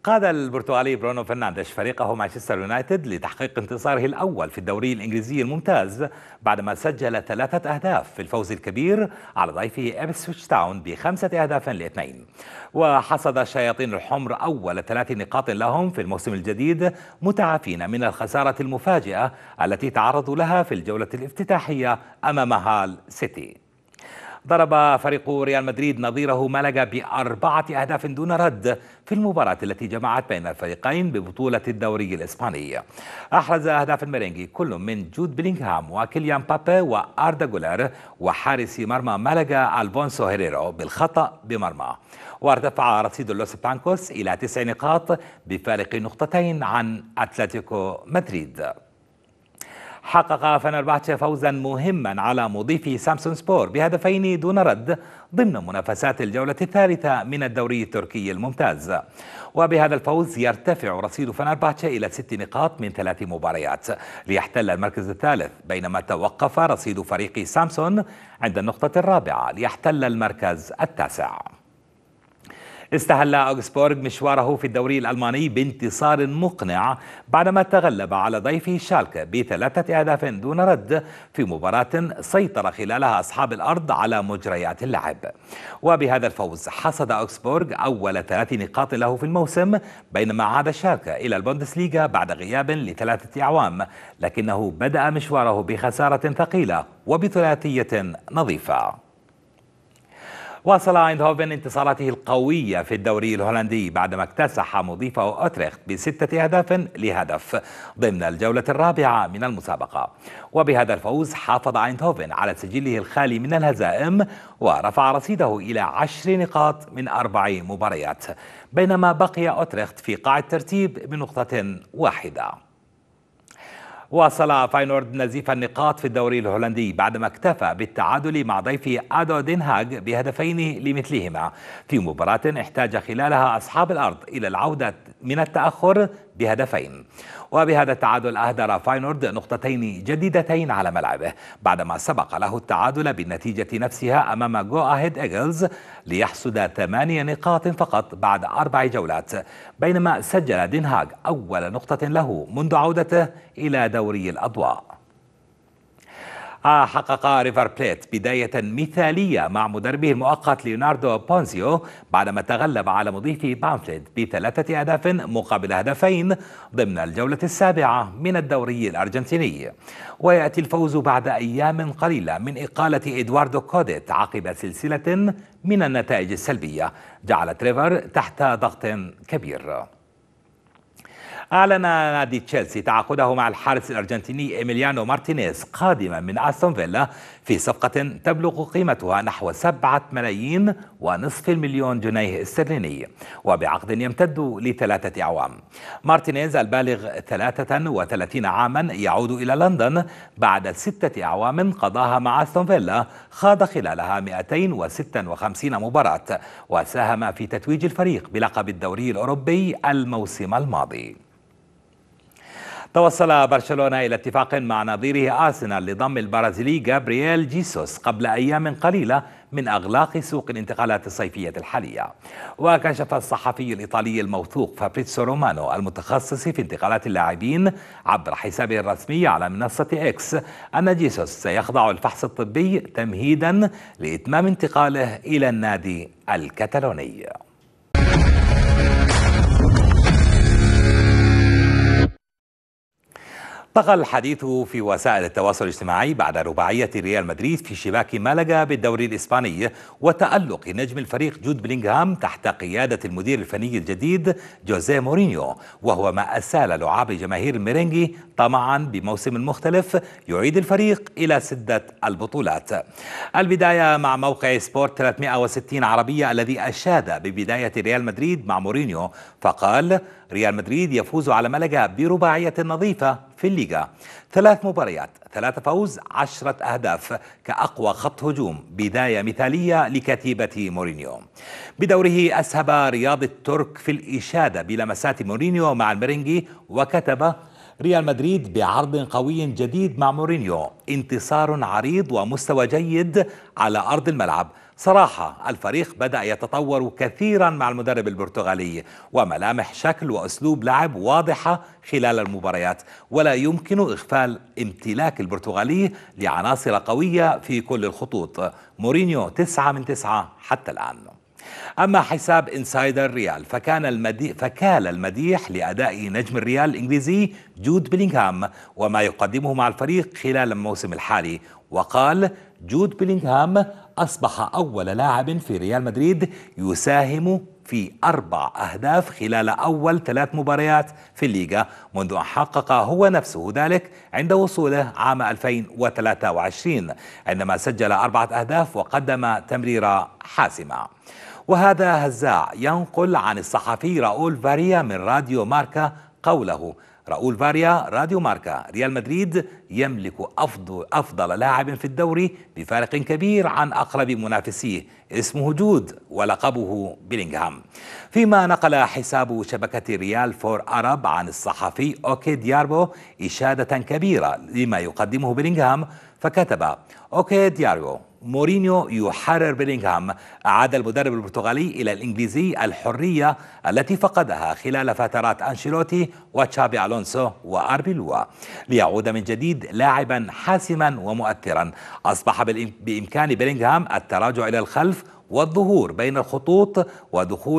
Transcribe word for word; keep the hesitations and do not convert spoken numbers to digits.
قاد البرتغالي برونو فرنانديش فريقه مانشستر يونايتد لتحقيق انتصاره الأول في الدوري الإنجليزي الممتاز بعدما سجل ثلاثة أهداف في الفوز الكبير على ضيفه إبسويتش تاون بخمسة أهداف لاثنين. وحصد الشياطين الحمر أول ثلاث نقاط لهم في الموسم الجديد متعافين من الخسارة المفاجئة التي تعرضوا لها في الجولة الافتتاحية أمام هال سيتي. ضرب فريق ريال مدريد نظيره مالاغا بأربعة أهداف دون رد في المباراة التي جمعت بين الفريقين ببطولة الدوري الإسباني. أحرز أهداف الميرينغي كل من جود بيلينغهام وكيليان بابي وآردا جولر وحارس مرمى مالاغا ألفونسو هيريرو بالخطأ بمرمى. وارتفع رصيد لوس بلانكوس إلى تسع نقاط بفارق نقطتين عن أتلتيكو مدريد. حقق فنربahçe فوزا مهما على مضيف سامسون سبور بهدفين دون رد ضمن منافسات الجولة الثالثة من الدوري التركي الممتاز. وبهذا الفوز يرتفع رصيد فنربahçe إلى ست نقاط من ثلاث مباريات ليحتل المركز الثالث، بينما توقف رصيد فريق سامسون عند النقطة الرابعة ليحتل المركز التاسع. استهل أوغسبورغ مشواره في الدوري الألماني بانتصار مقنع بعدما تغلب على ضيفه شالكه بثلاثة أهداف دون رد في مباراة سيطر خلالها أصحاب الأرض على مجريات اللعب. وبهذا الفوز حصد أوغسبورغ أول ثلاث نقاط له في الموسم، بينما عاد شالكه إلى البوندسليغا بعد غياب لثلاثة أعوام، لكنه بدأ مشواره بخسارة ثقيلة وبثلاثية نظيفة. واصل ايندهوفن انتصاراته القوية في الدوري الهولندي بعدما اكتسح مضيفه أوتريخت بستة أهداف لهدف ضمن الجولة الرابعة من المسابقة. وبهذا الفوز حافظ ايندهوفن على سجله الخالي من الهزائم ورفع رصيده إلى عشر نقاط من أربع مباريات، بينما بقي أوتريخت في قاع الترتيب بنقطة واحدة. واصل فاينورد نزيف النقاط في الدوري الهولندي بعدما اكتفى بالتعادل مع ضيفه آدو دين هاغ بهدفين لمثلهما في مباراة احتاج خلالها أصحاب الأرض إلى العودة من التأخر بهدفين. وبهذا التعادل أهدر فاينورد نقطتين جديدتين على ملعبه بعدما سبق له التعادل بالنتيجة نفسها أمام جو أهيد إيجلز ليحصد ثمانية نقاط فقط بعد أربع جولات، بينما سجل دين هاغ أول نقطة له منذ عودته إلى دوري الأضواء. حقق ريفر بليت بداية مثالية مع مدربه المؤقت ليوناردو بونزيو بعدما تغلب على مضيفه بامفليد بثلاثة أهداف مقابل هدفين ضمن الجولة السابعة من الدوري الأرجنتيني. ويأتي الفوز بعد أيام قليلة من إقالة إدواردو كوديت عقب سلسلة من النتائج السلبية جعلت ريفر تحت ضغط كبير. أعلن نادي تشيلسي تعاقده مع الحارس الأرجنتيني إيميليانو مارتينيز قادما من أستون فيلا في صفقة تبلغ قيمتها نحو سبعة ملايين ونصف المليون جنيه استرليني، وبعقد يمتد لثلاثة أعوام. مارتينيز البالغ ثلاثة وثلاثين عاما يعود إلى لندن بعد ستة أعوام قضاها مع أستون فيلا خاض خلالها مئتين وستة وخمسين مباراة، وساهم في تتويج الفريق بلقب الدوري الأوروبي الموسم الماضي. توصل برشلونة إلى اتفاق مع نظيره أرسنال لضم البرازيلي جابرييل جيسوس قبل أيام قليلة من أغلاق سوق الانتقالات الصيفية الحالية. وكشف الصحفي الإيطالي الموثوق فابريتسو رومانو المتخصص في انتقالات اللاعبين عبر حسابه الرسمي على منصة إكس أن جيسوس سيخضع الفحص الطبي تمهيدا لإتمام انتقاله إلى النادي الكتالوني. طغى الحديث في وسائل التواصل الاجتماعي بعد رباعية ريال مدريد في شباك مالاغا بالدوري الإسباني وتألق نجم الفريق جود بيلينغهام تحت قيادة المدير الفني الجديد جوزيه مورينيو، وهو ما أسال لعاب جماهير الميرينغي طمعا بموسم مختلف يعيد الفريق إلى سدة البطولات. البداية مع موقع سبورت ثلاثمئة وستين عربية الذي أشاد ببداية ريال مدريد مع مورينيو، فقال: ريال مدريد يفوز على مالاغا برباعية نظيفة في الليغا، ثلاث مباريات، ثلاثة فوز، عشرة أهداف كأقوى خط هجوم، بداية مثالية لكتيبة مورينيو. بدوره أسهب رياض الترك في الإشادة بلمسات مورينيو مع الميرينغي وكتب: ريال مدريد بعرض قوي جديد مع مورينيو، انتصار عريض ومستوى جيد على أرض الملعب، صراحة الفريق بدأ يتطور كثيرا مع المدرب البرتغالي، وملامح شكل وأسلوب لعب واضحة خلال المباريات، ولا يمكن إغفال امتلاك البرتغالي لعناصر قوية في كل الخطوط. مورينيو تسعة من تسعة حتى الآن. أما حساب إنسايدر ريال فكان المدي... فكال المديح لأداء نجم الريال الإنجليزي جود بيلينغهام وما يقدمه مع الفريق خلال الموسم الحالي، وقال جود بيلينغهام أصبح أول لاعب في ريال مدريد يساهم في أربع أهداف خلال أول ثلاث مباريات في الليغا منذ أن حقق هو نفسه ذلك عند وصوله عام ألفين وثلاثة وعشرين، عندما سجل أربعة أهداف وقدم تمريرة حاسمة. وهذا هزاع ينقل عن الصحفي راؤول فاريا من راديو ماركا قوله: راؤول فاريا راديو ماركا: ريال مدريد يملك أفضل, أفضل لاعب في الدوري بفارق كبير عن أقرب منافسيه اسمه جود ولقبه بيلينغهام. فيما نقل حساب شبكة ريال فور أرب عن الصحفي أوكي دياربو إشادة كبيرة لما يقدمه بيلينغهام، فكتب أوكي دياربو: مورينيو يحرر بيلينغهام، أعاد المدرب البرتغالي إلى الإنجليزي الحرية التي فقدها خلال فترات أنشيلوتي وتشابي ألونسو وأربيلوا، ليعود من جديد لاعبا حاسما ومؤثرا. أصبح بإمكان بيلينغهام التراجع إلى الخلف والظهور بين الخطوط ودخول